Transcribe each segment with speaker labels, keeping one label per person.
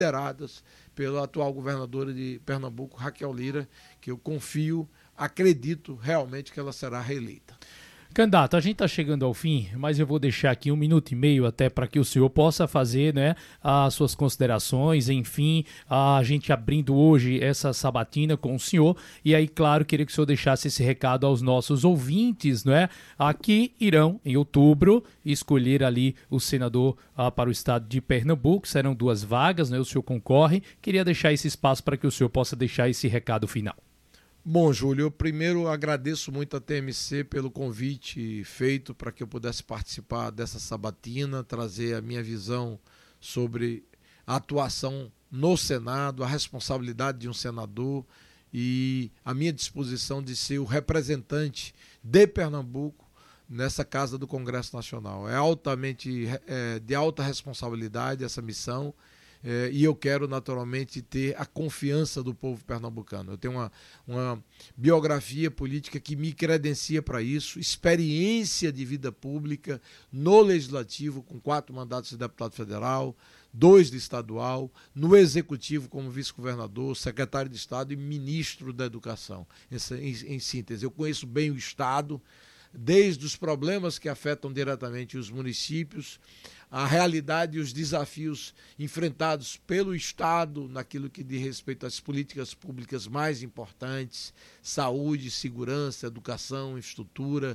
Speaker 1: lideradas pela atual governadora de Pernambuco, Raquel Lira, que eu confio, acredito realmente que ela será reeleita.
Speaker 2: Candidato, a gente está chegando ao fim, mas eu vou deixar aqui 1 minuto e meio até para que o senhor possa fazer, né, as suas considerações, enfim, a gente abrindo hoje essa sabatina com o senhor, e aí, claro, queria que o senhor deixasse esse recado aos nossos ouvintes, né, que irão, em outubro, escolher ali o senador para o estado de Pernambuco. Serão 2 vagas, né, o senhor concorre. Queria deixar esse espaço para que o senhor possa deixar esse recado final.
Speaker 1: Bom, Júlio, eu primeiro agradeço muito a TMC pelo convite feito para que eu pudesse participar dessa sabatina, trazer a minha visão sobre a atuação no Senado, a responsabilidade de um senador e a minha disposição de ser o representante de Pernambuco nessa Casa do Congresso Nacional. É de alta responsabilidade essa missão. E eu quero naturalmente ter a confiança do povo pernambucano. Eu tenho uma biografia política que me credencia para isso, experiência de vida pública no Legislativo, com 4 mandatos de deputado federal, 2 de estadual, no Executivo como vice-governador, secretário de Estado e ministro da Educação. Em síntese, eu conheço bem o Estado, desde os problemas que afetam diretamente os municípios, a realidade e os desafios enfrentados pelo Estado naquilo que diz respeito às políticas públicas mais importantes, saúde, segurança, educação, infraestrutura,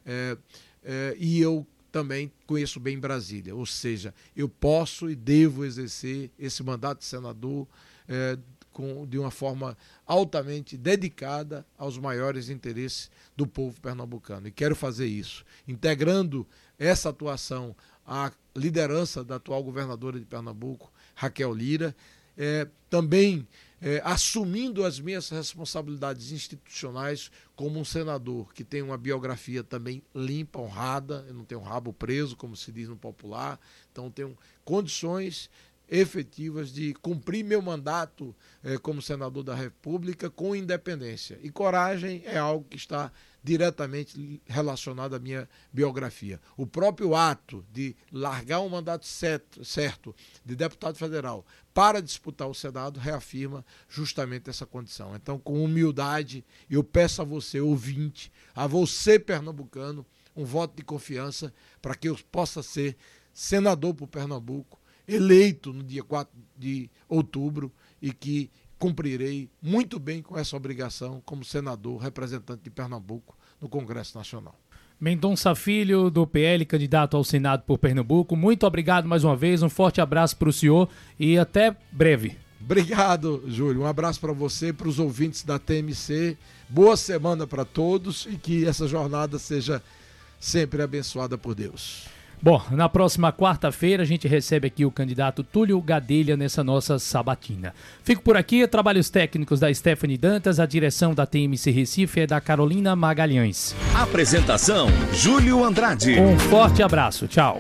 Speaker 1: e eu também conheço bem Brasília, ou seja, eu posso e devo exercer esse mandato de senador de uma forma altamente dedicada aos maiores interesses do povo pernambucano. E quero fazer isso, integrando essa atuação à liderança da atual governadora de Pernambuco, Raquel Lira, também assumindo as minhas responsabilidades institucionais como um senador que tem uma biografia também limpa, honrada, eu não tenho rabo preso, como se diz no popular, então tenho condições efetivas de cumprir meu mandato como senador da República com independência. E coragem é algo que está diretamente relacionado à minha biografia. O próprio ato de largar um mandato certo de deputado federal para disputar o Senado reafirma justamente essa condição. Então, com humildade, eu peço a você, ouvinte, a você, pernambucano, um voto de confiança para que eu possa ser senador por Pernambuco, eleito no dia 4 de outubro e que cumprirei muito bem com essa obrigação como senador representante de Pernambuco no Congresso Nacional.
Speaker 2: Mendonça Filho, do PL, candidato ao Senado por Pernambuco, muito obrigado mais uma vez, um forte abraço para o senhor e até breve.
Speaker 1: Obrigado, Júlio, um abraço para você, para os ouvintes da TMC, boa semana para todos e que essa jornada seja sempre abençoada por Deus.
Speaker 2: Bom, na próxima quarta-feira a gente recebe aqui o candidato Túlio Gadelha nessa nossa sabatina. Fico por aqui, trabalhos técnicos da Stephanie Dantas, a direção da TMC Recife é da Carolina Magalhães.
Speaker 3: Apresentação, Júlio Andrade.
Speaker 2: Um forte abraço, tchau.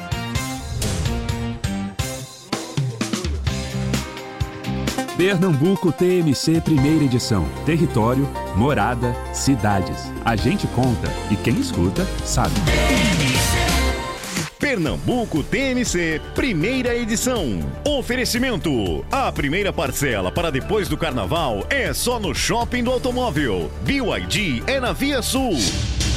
Speaker 4: Pernambuco TMC primeira edição. Território, morada, cidades. A gente conta e quem escuta sabe.
Speaker 3: Pernambuco TMC, primeira edição. Oferecimento. A primeira parcela para depois do carnaval é só no Shopping do Automóvel. BYD é na Via Sul.